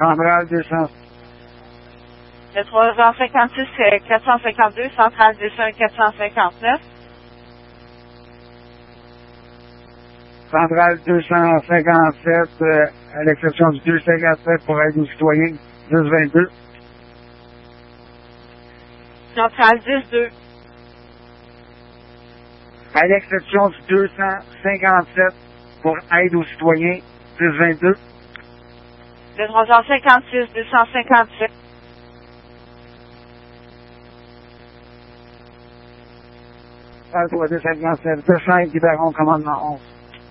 Centrale 200. Le 356 452, Centrale 201 459. Centrale 257, à l'exception du 257 pour aide aux citoyens, 1022. Centrale 10-2. À l'exception du 257 pour aide aux citoyens, 1022. Le 356 257. Centrale 257, 205, Baron, commandement 11.